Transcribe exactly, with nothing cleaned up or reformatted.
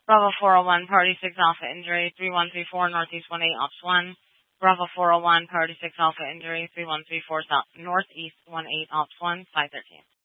Bravo four oh one, Party six Alpha Injury, three one three four Northeast one eight Ops one. Bravo four oh one, Party six Alpha Injury, three one three four South Northeast one eight Ops one, five thirteen.